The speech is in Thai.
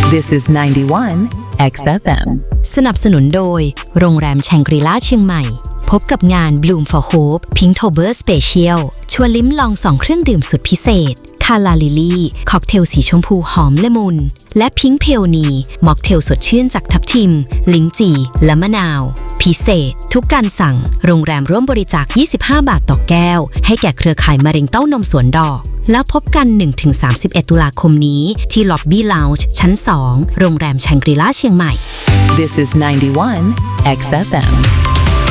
This is 91 XFM สนับสนุนโดยโรงแรมแชงกรีลาเชียงใหม่พบกับงาน Bloom for Hope Pinktober Special ชวนลิ้มลอง2เครื่องดื่มสุดพิเศษคาลาลิลี่ค็อกเทลสีชมพูหอมละมุนและพิงค์เพลนีม็อกเทลสดชื่นจากทับทิมลิ้นจี่และมะนาวพิเศษทุกการสั่งโรงแรมร่วมบริจาค25 บาทต่อแก้วให้แก่เครือข่ายมะเร็งเต้านมสวนดอกแล้วพบกัน 1-31 ตุลาคมนี้ที่ล็อบบี้ลาวจ์ชั้น 2 โรงแรมแชงกรีลาเชียงใหม่ This is 91 XFM